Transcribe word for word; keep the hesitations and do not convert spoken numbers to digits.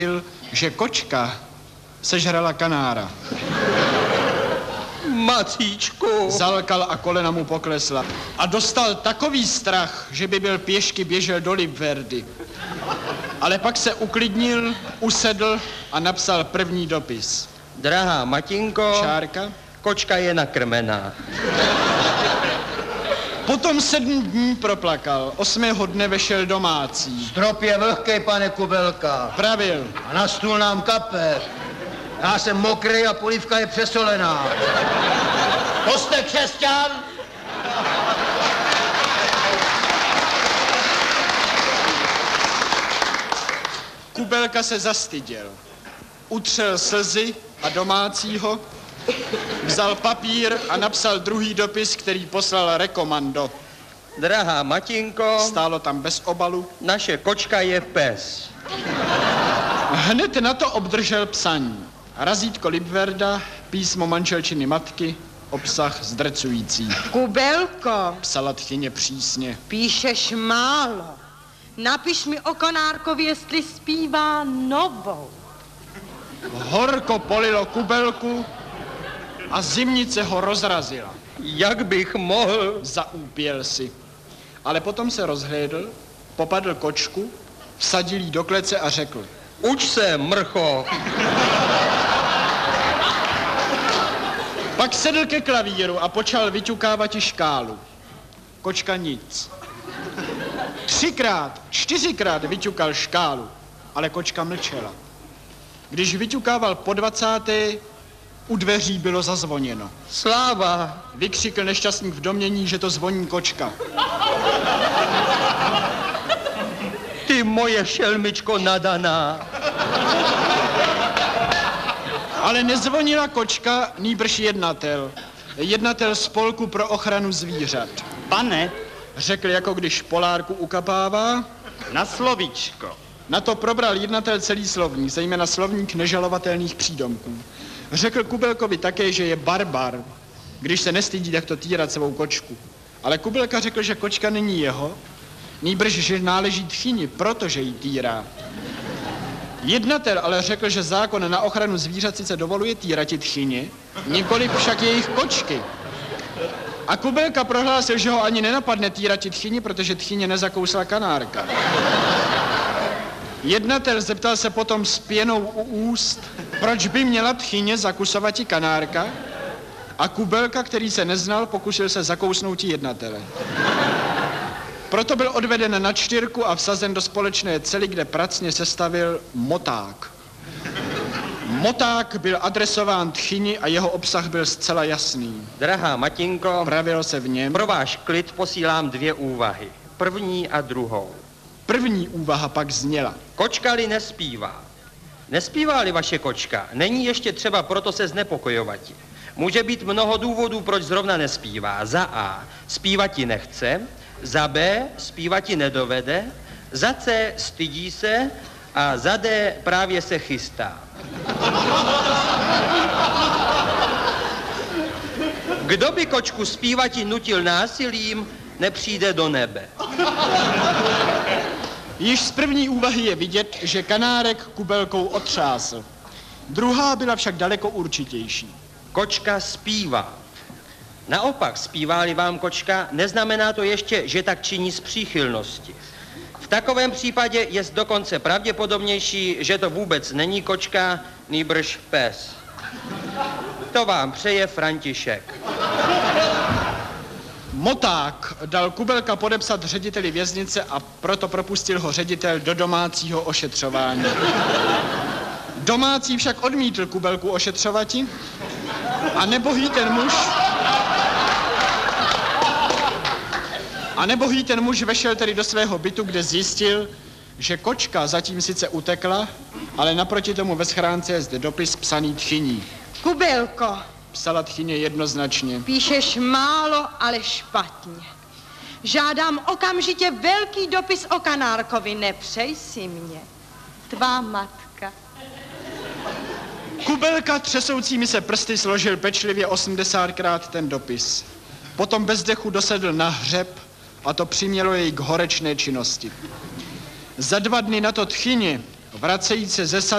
že kočka sežrala kanára. Macíčku. Zalkal a kolena mu poklesla. A dostal takový strach, že by byl pěšky běžel do Libverdy. Ale pak se uklidnil, usedl a napsal první dopis. Drahá Matinko, Čárka. Kočka je nakrmená. Potom sedm dní proplakal, osmého dne vešel domácí. Strop je vlhkej, pane Kubelka. Pravil. A na stůl nám kape. Já jsem mokrý a polívka je přesolená. To jste křesťan? Kubelka se zastyděl. Utřel slzy a domácího, vzal papír a napsal druhý dopis, který poslal rekomando. Drahá Matinko, Stálo tam bez obalu. naše kočka je pes. Hned na to obdržel psaní. Razítko Libverda, písmo manželčiny matky, obsah zdrcující. Kubelko, Psala tchyně přísně. píšeš málo. Napiš mi o Kanárkovi, jestli zpívá novou. Horko polilo Kubelku a zimnice ho rozrazila. Jak bych mohl? Zaúpěl si. Ale potom se rozhlédl, popadl kočku, vsadil jí do klece a řekl. Uč se, mrcho. Pak sedl ke klavíru a počal vyťukávat škálu. Kočka nic. Třikrát, čtyřikrát vyťukal škálu, ale kočka mlčela. Když vyťukával po dvacáté, u dveří bylo zazvoněno. Sláva. Vykřikl nešťastník v domění, že to zvoní kočka. Ty moje šelmičko nadaná. Ale nezvonila kočka, nýbrž jednatel. Jednatel spolku pro ochranu zvířat. Pane, Řekl, jako když polárku ukapává. na slovíčko. Na to probral jednatel celý slovník, zejména slovník nežalovatelných přídomků. Řekl Kubelkovi také, že je barbar, když se nestydí takto týrat svou kočku. Ale Kubelka řekl, že kočka není jeho, nýbrž, že náleží tchyni, protože ji týrá. Jednatel ale řekl, že zákon na ochranu zvířat sice dovoluje týrati tchyni, nikoliv však jejich kočky. A Kubelka prohlásil, že ho ani nenapadne týrati tchyni, protože tchyně nezakousla kanárka. Jednatel zeptal se potom s pěnou u úst, proč by měla tchyně zakusovati kanárka, a Kubelka, který se neznal, pokusil se zakousnouti jednatele. Proto byl odveden na čtyřku a vsazen do společné cely, kde pracně sestavil moták. Moták byl adresován tchyni a jeho obsah byl zcela jasný. Drahá Matinko, Pravilo se v něm. pro váš klid posílám dvě úvahy. První a druhou. První úvaha pak zněla. Kočka-li nespívá. Nespívá-li vaše kočka, není ještě třeba proto se znepokojovati. Může být mnoho důvodů, proč zrovna nespívá. Za A. Zpívati nechce. Za B. Zpívati nedovede. Za C. Stydí se. A za D. Právě se chystá. Kdo by kočku zpívati nutil násilím, nepřijde do nebe. Již z první úvahy je vidět, že kanárek Kubelkou otřásl. Druhá byla však daleko určitější. Kočka zpívá. Naopak, zpívá-li vám kočka, neznamená to ještě, že tak činí z příchylnosti. V takovém případě je dokonce pravděpodobnější, že to vůbec není kočka, nýbrž pes. To vám přeje František. Moták dal Kubelka podepsat řediteli věznice a proto propustil ho ředitel do domácího ošetřování. Domácí však odmítl Kubelku ošetřovati a nebohý ten muž... A nebohý ten muž vešel tedy do svého bytu, kde zjistil, že kočka zatím sice utekla, ale naproti tomu ve schránce je zde dopis psaný tchyní. Kubelko, Psala tchyně jednoznačně. píšeš málo, ale špatně. Žádám okamžitě velký dopis o Kanárkovi, nepřej si mě. Tvá matka. Kubelka třesoucími se prsty složil pečlivě osmdesátkrát ten dopis. Potom bez dechu dosedl na hřeb a to přimělo jej k horečné činnosti. Za dva dny na to tchyni vracejíc se ze sadu